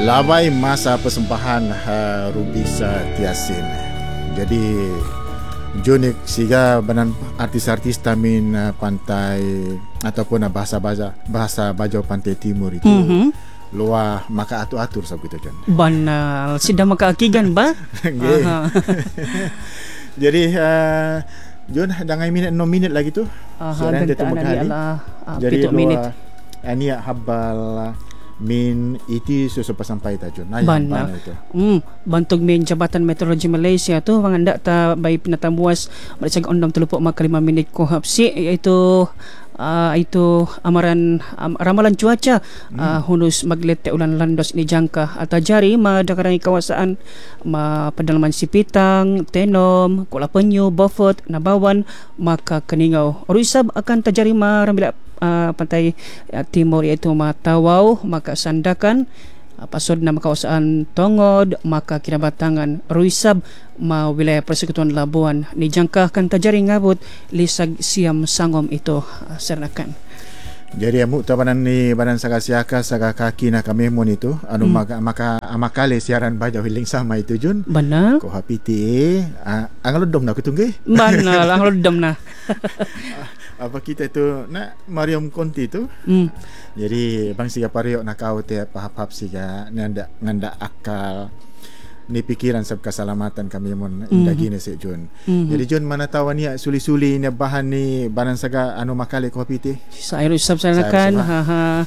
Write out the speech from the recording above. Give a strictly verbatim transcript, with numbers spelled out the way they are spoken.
Labai masa persembahan uh, Rubisa Tiasin. Jadi Jonik siga banan artis-artis tamin uh, pantai ataupun uh, bahasa-bahasa bahasa Bajau Pantai Timur itu. Mm-hmm. Luar maka atur-atur sabu itu Jon. Banal sudah maka akigan ba? Jadi uh, Jon dangai minit enam minit lagi tu. Aha, itu kali. Jadi minit. Ani habal min iti susupa sampai ta Jon. Banal itu. Hmm, bantog min Jabatan Meteorologi Malaysia tu manganda ta bay pinatambuas madsag undang telupok maka lima minit ko hapsi iaitu Uh, itu amaran um, ramalan cuaca hmm. uh, hunus maglete ulan landos ni jangka atau jari madakarang kawasan ma pedalaman Sipitang, Tenom, Kuala Penyu, Beaufort, Nabawan maka Keningau. Rusab akan terjadi marambila uh, pantai uh, timur iaitu Matawau, maka Sandakan, uh, pasod na kawasan Tongod, maka Kinabatangan, Ruisab ma wilayah Persekutuan Labuan ni jangka akan terjadi ngabut lisag siam sangom itu uh, sernakan. Jadi amu tabanan ni badan saga siaka saga kaki na kami mon itu anu hmm. maka maka amakale siaran Bajau hiling sama itu Jun. Benar. Ko hapiti uh, angalodom na kutungge. Benar angalodom na. Apa kita tu na Mariam Konti tu. Hmm. Jadi bang siga pariok na kau te pahap-hap siga nganda nganda akal ni pikiran sab keselamatan kami mon indagi mm-hmm. ni se Jun. Mm-hmm. Jadi Jun mana tahu ni suli-suli ni bahan ni banan saga anu makale kopi ti. Saya rusap sanakan ha ha.